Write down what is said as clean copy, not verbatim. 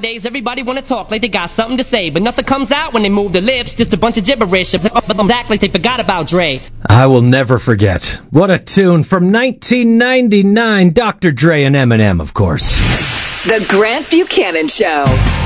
Nowadays, everybody wanna talk like they got something to say, but nothing comes out when they move their lips, just a bunch of gibberish. Act like they forgot about Dre. I will never forget. What a tune from 1999, Dr. Dre and Eminem, of course. The Grant Buchanan Show.